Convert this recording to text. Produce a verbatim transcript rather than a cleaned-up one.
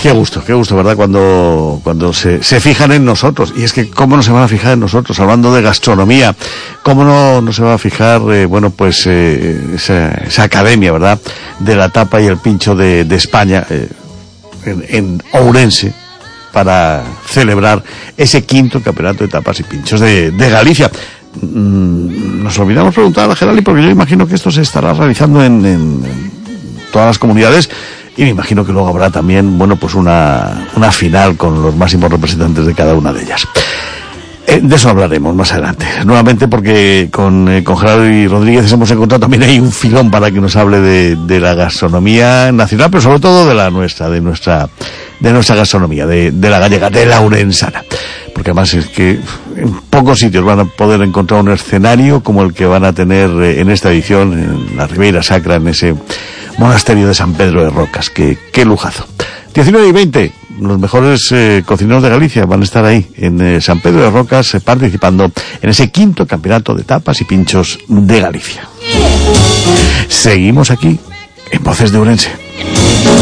Qué gusto, qué gusto, ¿verdad? Cuando, cuando se, se fijan en nosotros. Y es que, ¿cómo no se van a fijar en nosotros? Hablando de gastronomía, ¿cómo no, no se va a fijar, eh, bueno, pues, eh, esa, esa academia, ¿verdad? De la tapa y el pincho de, de España, eh, en, en Ourense, para celebrar ese quinto campeonato de tapas y pinchos de, de Galicia. Nos olvidamos preguntar a Gerali, porque yo imagino que esto se estará realizando en, en, en todas las comunidades. Y me imagino que luego habrá también, bueno, pues una, una final con los máximos representantes de cada una de ellas. Eh, de eso hablaremos más adelante. Nuevamente porque con, eh, con Gerardo y Rodríguez hemos encontrado también ahí un filón para que nos hable de, de la gastronomía nacional, pero sobre todo de la nuestra, de nuestra, de nuestra gastronomía, de, de la gallega, de la urensana. Porque además es que en pocos sitios van a poder encontrar un escenario como el que van a tener eh, en esta edición, en la Ribeira Sacra, en ese monasterio de San Pedro de Rocas. Qué, qué lujazo. diecinueve y veinte, los mejores eh, cocineros de Galicia van a estar ahí, en eh, San Pedro de Rocas, eh, participando en ese quinto campeonato de tapas y pinchos de Galicia. Seguimos aquí, en Voces de Ourense.